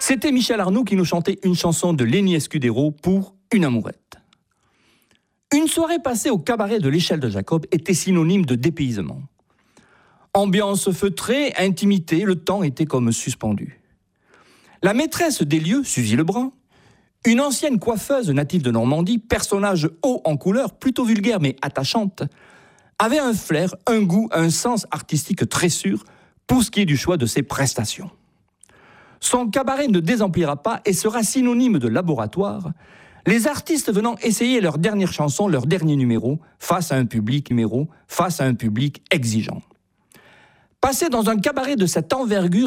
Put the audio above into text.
C'était Michel Arnaud qui nous chantait une chanson de Lenny Escudero pour Une amourette. Une soirée passée au cabaret de l'Échelle de Jacob était synonyme de dépaysement. Ambiance feutrée, intimité, le temps était comme suspendu. La maîtresse des lieux, Suzy Lebrun, une ancienne coiffeuse native de Normandie, personnage haut en couleur, plutôt vulgaire mais attachante, avait un flair, un goût, un sens artistique très sûr pour ce qui est du choix de ses prestations. Son cabaret ne désemplira pas et sera synonyme de laboratoire, les artistes venant essayer leur dernière chanson, leur dernier numéro, face à un public exigeant. Passer dans un cabaret de cette envergure